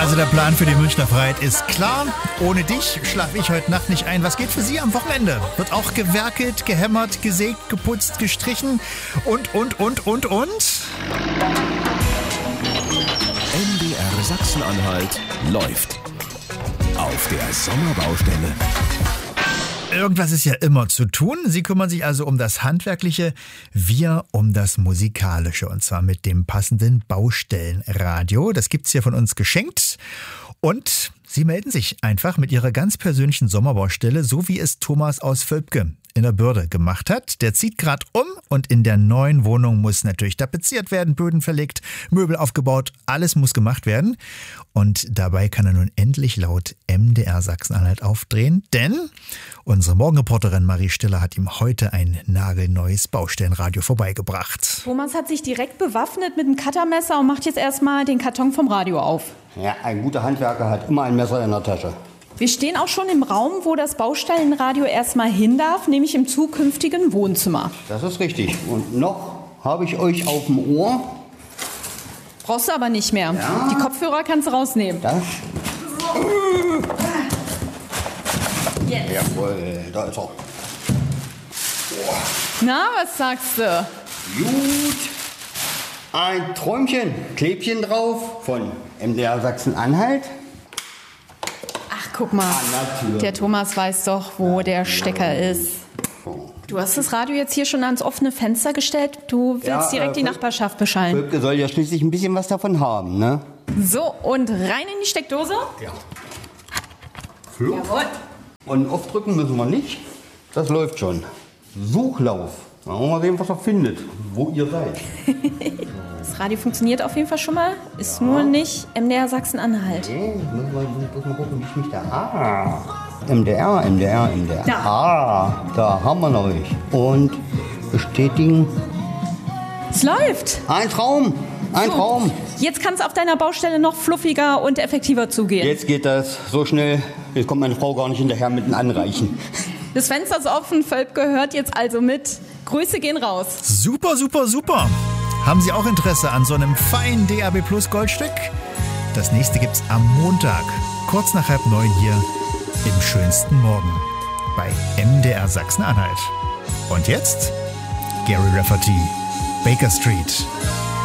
Also der Plan für die Münchner Freiheit ist klar. Ohne dich schlafe ich heute Nacht nicht ein. Was geht für Sie am Wochenende? Wird auch gewerkelt, gehämmert, gesägt, geputzt, gestrichen und? MDR Sachsen-Anhalt läuft auf der Sommerbaustelle. Irgendwas ist ja immer zu tun. Sie kümmern sich also um das Handwerkliche, wir um das Musikalische. Und zwar mit dem passenden Baustellenradio. Das gibt's hier von uns geschenkt. Und Sie melden sich einfach mit Ihrer ganz persönlichen Sommerbaustelle, so wie es Thomas aus Völpke in der Bürde gemacht hat. Der zieht gerade um und in der neuen Wohnung muss natürlich tapeziert werden, Böden verlegt, Möbel aufgebaut, alles muss gemacht werden. Und dabei kann er nun endlich laut MDR Sachsen-Anhalt aufdrehen, denn unsere Morgenreporterin Marie Stiller hat ihm heute ein nagelneues Baustellenradio vorbeigebracht. Thomas hat sich direkt bewaffnet mit einem Cuttermesser und macht jetzt erstmal den Karton vom Radio auf. Ja, ein guter Handwerker hat immer ein Messer in der Tasche. Wir stehen auch schon im Raum, wo das Baustellenradio erstmal hin darf, nämlich im zukünftigen Wohnzimmer. Das ist richtig. Und noch habe ich euch auf dem Ohr. Brauchst du aber nicht mehr. Ja. Die Kopfhörer kannst du rausnehmen. Das. Jetzt. Jawohl, da ist er. Na, was sagst du? Gut. Ein Träumchen, Klebchen drauf von MDR Sachsen-Anhalt. Ach, guck mal. Natürlich. Der Thomas weiß doch, wo der Stecker ist. Du hast das Radio jetzt hier schon ans offene Fenster gestellt. Du willst direkt die Nachbarschaft beschallen. Völpke soll ja schließlich ein bisschen was davon haben, ne? So, und rein in die Steckdose. Ja. Jawohl. Und aufdrücken müssen wir nicht. Das läuft schon. Suchlauf. Mal mal sehen, was er findet, wo ihr seid. Das Radio funktioniert auf jeden Fall schon mal. Ist nur nicht MDR Sachsen-Anhalt. Okay, muss mal gucken, wie ich mich da... MDR. Da. Da haben wir noch euch. Und bestätigen. Es läuft. Ein Traum. Traum. Jetzt kann es auf deiner Baustelle noch fluffiger und effektiver zugehen. Jetzt geht das so schnell, jetzt kommt meine Frau gar nicht hinterher mit dem Anreichen. Das Fenster ist offen, Völpke gehört jetzt also mit. Grüße gehen raus. Super. Haben Sie auch Interesse an so einem feinen DAB Plus Goldstück? Das nächste gibt's am Montag, kurz nach 8:30 hier im schönsten Morgen bei MDR Sachsen-Anhalt. Und jetzt Gary Rafferty, Baker Street.